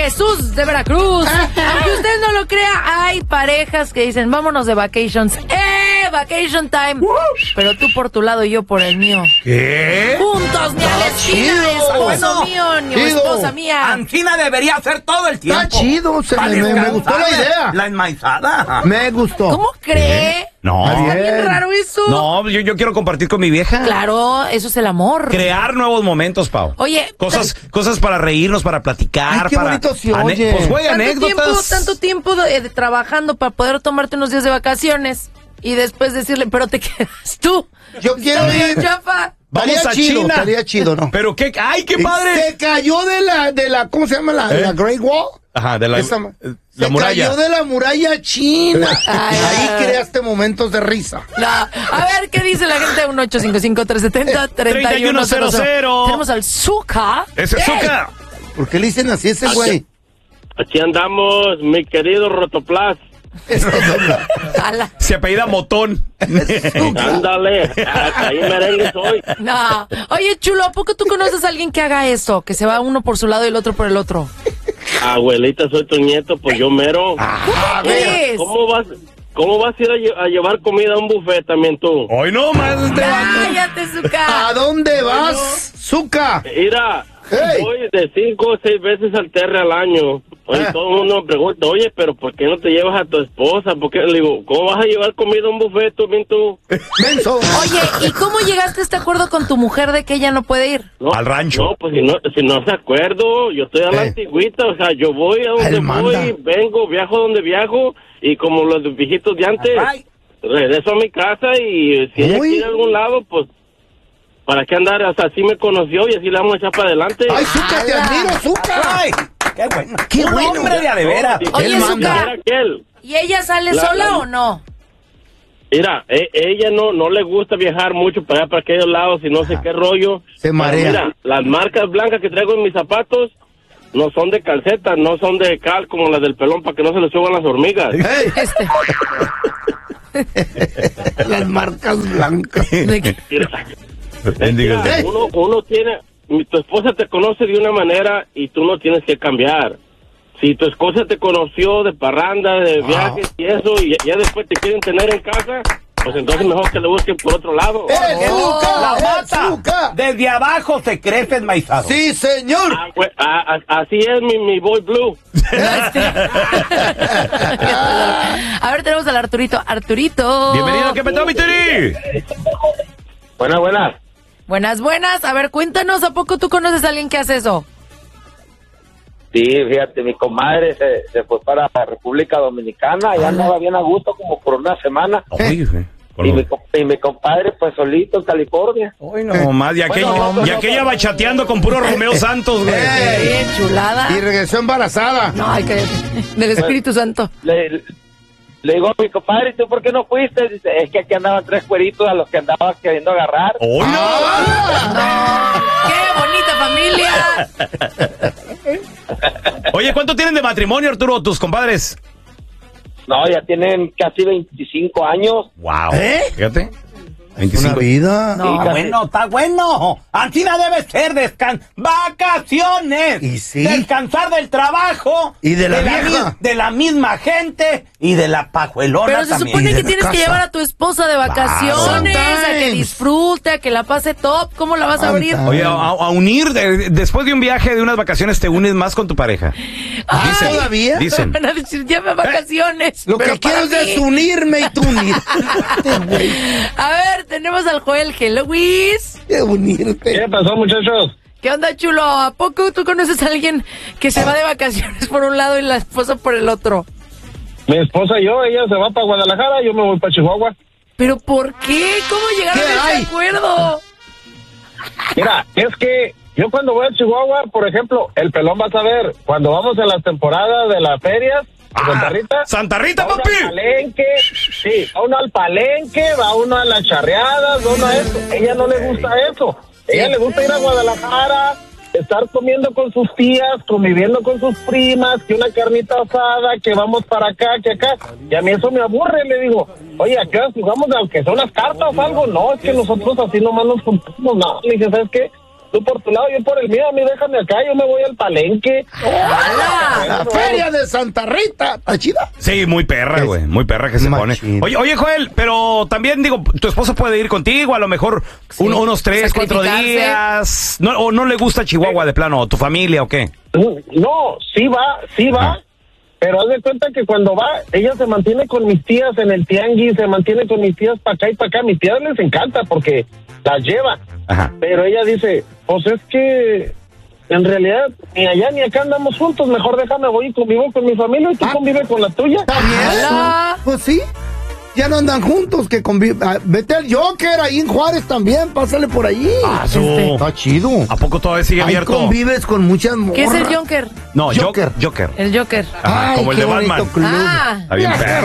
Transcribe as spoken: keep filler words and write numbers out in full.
Jesús de Veracruz. Aunque usted no lo crea, hay parejas que dicen, vámonos de vacations. ¡Eh! Vacation time. Pero tú por tu lado y yo por el mío. ¿Qué? Juntos, ni a la esquina de esposo mío, ni a esposa mía. Ancina debería hacer todo el tiempo. Está chido, se me, me, me gustó la idea. La enmaizada. Me gustó. ¿Cómo cree? No. Está bien raro eso. No, yo, yo quiero compartir con mi vieja. Claro, eso es el amor. Crear nuevos momentos, Pau. Oye, Cosas, cosas para reírnos, para platicar. Ay, qué para bonito se ane- oye. Pues, güey, tanto anécdotas. tiempo, tanto tiempo de, de trabajando para poder tomarte unos días de vacaciones y después decirle, pero te quedas tú. Yo quiero Está ir. chafa. Vamos Estaría a chido, China. estaría chido, ¿no? Pero qué, ay, qué padre. Se cayó de la, de la, ¿cómo se llama? La, ¿Eh? la Great Wall. Ajá, de la, Esa- la se muralla. cayó de la muralla china. Ay, Ahí ay. creaste momentos de risa. No. A ver, ¿qué dice la gente? uno ocho cinco cinco, tres siete cero, tres uno cero cero. Tenemos al Zuka. Ese Zuka. ¿Por qué le dicen así a ese güey? Aquí andamos, mi querido Rotoplas. Ala. Se apellida Motón. Ándale, ahí merengue soy. No. Oye, chulo, ¿a poco tú conoces a alguien que haga eso? Que se va uno por su lado y el otro por el otro. Abuelita, soy tu nieto, pues yo mero. Ah, ¿Qué es? ¿Cómo vas, cómo vas a ir a, lle- a llevar comida a un buffet también tú? Hoy no más. Cállate, ¿A Zuka. dónde vas, Zuka? Mira, Hey. voy de cinco o seis veces al Terre al año. Oye, Ah. todo el mundo me pregunta, oye, pero ¿por qué no te llevas a tu esposa? Porque le digo, ¿cómo vas a llevar comida a un buffet tú, bien tú? Menso. Oye, ¿y cómo llegaste a este acuerdo con tu mujer de que ella no puede ir? No, Al rancho. No, pues si no, si no se acuerdo, yo estoy a la Eh. antigüita, o sea, yo voy a donde Él manda. voy, vengo, viajo donde viajo, y como los viejitos de antes, Ay. regreso a mi casa y si ella Uy. quiere a algún lado, pues, ¿para qué andar? O sea, así me conoció y así la vamos a echar para adelante. Ay, Zuka, te admiro, Zuka. Ay, qué bueno. Qué Un bueno. hombre de a de veras. Sí, Oye, él manda. Zuka. Era aquel. ¿Y ella sale La- sola la- o no? Mira, e- ella no no le gusta viajar mucho para allá, para aquellos lados y no sé qué rollo. Se Pero marea. Mira, las marcas blancas que traigo en mis zapatos no son de calceta, no son de cal como las del pelón para que no se le suban las hormigas. Hey, Este. las marcas blancas. ¿De qué? Mira, Bendiga el mira, Señor. uno, uno tiene, mi- tu esposa te conoce de una manera y tú no tienes que cambiar. Si tu esposa te conoció de parranda, de viajes y eso, y ya, ya después te quieren tener en casa, pues entonces mejor que le busquen por otro lado. ¡Eh, Zuka! La ¡Eh, mata. Zuka! Desde abajo se crece enmaizado. Sí, señor. Ah, pues, ah, ah, así es mi, mi boy blue. A ver, tenemos al Arturito. Arturito. Bienvenido, ¿qué petó, mi Tiri? Buenas, buenas. Buenas, buenas. A ver, cuéntanos, ¿a poco tú conoces a alguien que hace eso? Sí, fíjate, mi comadre se, se fue para la República Dominicana, ya andaba bien a gusto como por una semana. Oye, güey. Y mi, co- y mi compadre, pues solito en California. Hoy no más. Y aquella, Bueno, y aquella bachateando con puro Romeo Santos, güey. Ey. Bien, chulada. Y regresó embarazada. No, ay, cállate. Del Espíritu Santo. Le, le digo a mi compadre, ¿tú por qué no fuiste? Dice, es que aquí andaban tres cueritos a los que andaba queriendo agarrar. Hoy no. ¡Qué bonita familia! Oye, ¿cuánto tienen de matrimonio, Arturo, tus compadres? No, ya tienen casi veinticinco años. Wow. ¿Eh? Fíjate. Una veinticinco. vida. No, Sí, casi. bueno, está bueno. Ancina debe ser descan vacaciones. Y sí. Descansar del trabajo. Y de la mi- vieja. de la misma gente y de la pajuelona Pero se también. supone Y de que la tienes que casa. llevar a tu esposa de vacaciones, Claro. a que disfrute, a que la pase top. ¿Cómo la vas a abrir? Sometimes. Oye, a, a unir, de- después de un viaje, de unas vacaciones, te unes más con tu pareja. Ay, Dicen, ¿Todavía? Dicen. Van a decir, llévame a vacaciones. Lo pero que quiero para es mí. desunirme y tú unirte, güey. A ver, tenemos al Joel. Hello, Luis. De unirte. ¿Qué pasó, muchachos? ¿Qué onda, chulo? ¿A poco tú conoces a alguien que se va de vacaciones por un lado y la esposa por el otro? Mi esposa y yo, ella se va para Guadalajara, yo me voy para Chihuahua. ¿Pero por qué? ¿Cómo llegaron ¿Qué a hay? ese acuerdo? Mira, es que yo cuando voy a Chihuahua, por ejemplo, el pelón va a saber, cuando vamos a las temporadas de las ferias, de Santa Rita, Santa Rita, va uno papi. al palenque, sí, va uno al palenque, va uno a las charreadas, va uno a eso. Ella no le gusta eso. Ella le gusta ir a Guadalajara, estar comiendo con sus tías, conviviendo con sus primas, que una carnita asada, que vamos para acá, que acá. Y a mí eso me aburre, le digo, oye, ¿a qué hora jugamos? Aunque son las cartas o algo. No, es que nosotros así nomás nos juntamos. No, le dije, ¿sabes qué? Tú por tu lado, yo por el mío, a mí déjame acá, yo me voy al Palenque. La feria de Santa Rita. ¿Está chida? Sí, muy perra, güey. Muy perra que se Machín. pone. Oye, oye, Joel, pero también digo, tu esposo puede ir contigo, a lo mejor Sí. un- unos tres, cuatro Sacrificarse. días. No, ¿O no le gusta Chihuahua de plano? ¿O tu familia o qué? No, sí va, sí va. Ah. Pero haz de cuenta que cuando va, ella se mantiene con mis tías en el tianguis, se mantiene con mis tías para acá y para acá. Mis tías les encanta porque las lleva. Ajá. Pero ella dice, pues es que en realidad ni allá ni acá andamos juntos, mejor déjame voy y convivo con mi familia y tú Ah. convive con la tuya. ¿Está bien? Hola. Pues sí. Ya no andan juntos, que conviven. Ah, vete al Joker ahí en Juárez también, pásale por ahí. Ah, su- Este. Está chido. ¿A poco todavía sigue Ahí abierto? convives con muchas morras. ¿Qué es el Joker? No, Joker. Joker. Joker. El Joker. Ajá, Ay, como el qué de Batman. bonito club. Ah. Está bien perro.